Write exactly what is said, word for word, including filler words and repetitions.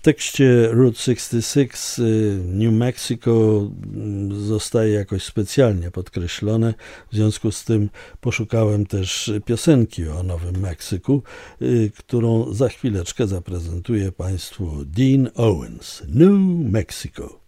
tekście Route sześćdziesiąt sześć New Mexico zostaje jakoś specjalnie podkreślone, w związku z tym poszukałem też piosenki o Nowym Meksyku, którą za chwileczkę zaprezentuje Państwu Dean Owens, New Mexico.